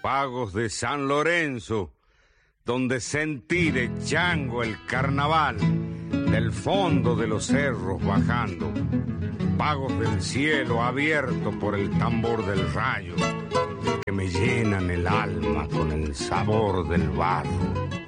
Pagos de San Lorenzo, donde sentí de chango el carnaval, del fondo de los cerros bajando, pagos del cielo abierto por el tambor del rayo, que me llenan el alma con el sabor del barro.